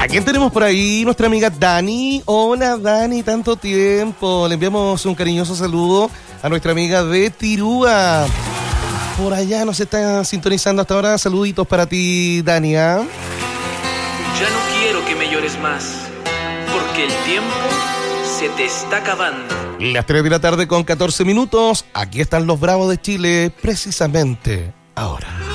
¿A quién tenemos por ahí? Nuestra amiga Dani. Hola Dani, tanto tiempo. Le enviamos un cariñoso saludo a nuestra amiga de Tirúa. Por allá nos está sintonizando hasta ahora. Saluditos para ti, Dani. Ya no quiero que me llores más, porque el tiempo se te está acabando. Las 3 de la tarde con 14 minutos. Aquí están los Bravos de Chile, precisamente ahora.